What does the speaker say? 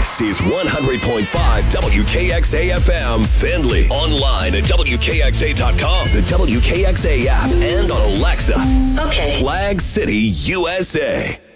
This is 100.5 WKXA FM Findlay. Online at WKXA.com, the WKXA app, and on Alexa. Okay. Flag City, USA.